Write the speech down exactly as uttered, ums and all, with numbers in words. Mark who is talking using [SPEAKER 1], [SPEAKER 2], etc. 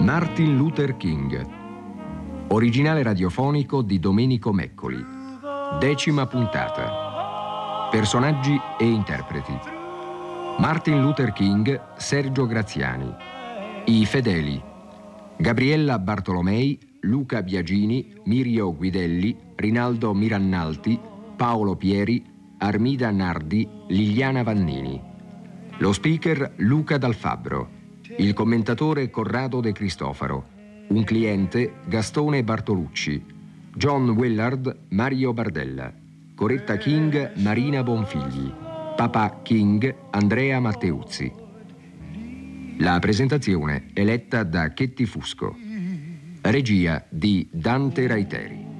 [SPEAKER 1] Martin Luther King. Originale radiofonico di Domenico Meccoli. Decima puntata. Personaggi e interpreti. Martin Luther King, Sergio Graziani. I fedeli. Gabriella Bartolomei, Luca Biagini, Mirio Guidelli, Rinaldo Mirannalti, Paolo Pieri, Armida Nardi, Liliana Vannini. Lo speaker Luca Dal Fabbro. Il commentatore Corrado De Cristofaro. Un cliente Gastone Bartolucci. John Willard Mario Bardella. Coretta King Marina Bonfigli. Papà King Andrea Matteuzzi. La presentazione è letta da Chetti Fusco. Regia di Dante Raiteri.